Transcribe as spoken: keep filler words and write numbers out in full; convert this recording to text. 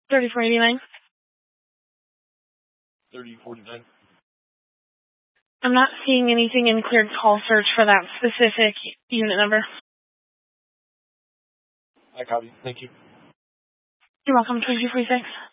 thirty-four eighty-nine. thirty forty-nine. I'm not seeing anything in cleared call search for that specific unit number. I copy. Thank you. You're welcome. twenty-two forty-six.